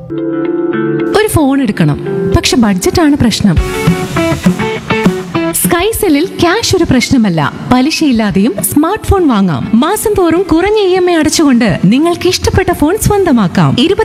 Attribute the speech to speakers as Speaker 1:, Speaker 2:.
Speaker 1: ഒരു ഫോൺ എടുക്കണം, പക്ഷെ ബഡ്ജറ്റാണ് പ്രശ്നം. സ്കൈസെല്ലിൽ ക്യാഷ് ഒരു പ്രശ്നമല്ല. പലിശയില്ലാതെയും സ്മാർട്ട് ഫോൺ വാങ്ങാം. മാസം തോറും കുറഞ്ഞ EMI അടച്ചുകൊണ്ട് നിങ്ങൾക്ക് ഇഷ്ടപ്പെട്ട ഫോൺ സ്വന്തമാക്കാം.